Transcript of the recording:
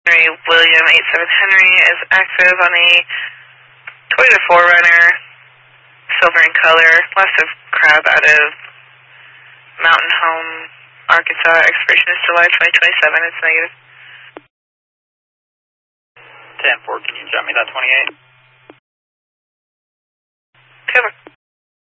Henry William 87 Henry is active on a Toyota 4Runner, silver in color, west of Crab out of Mountain Home, Arkansas. Expiration is July 2027. It's negative. 10-4, can you jump me that 28? Cover.